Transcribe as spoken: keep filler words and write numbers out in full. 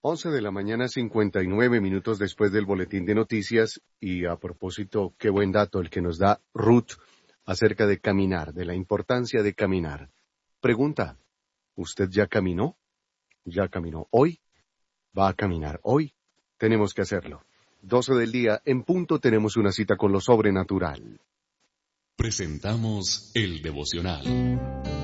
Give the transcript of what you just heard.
Once de la mañana, cincuenta y nueve minutos después del boletín de noticias, y a propósito, qué buen dato el que nos da Ruth acerca de caminar, de la importancia de caminar. Pregunta, ¿usted ya caminó? ¿Ya caminó hoy? ¿Va a caminar hoy? Tenemos que hacerlo. Doce del día, en punto tenemos una cita con lo sobrenatural. Presentamos el devocional.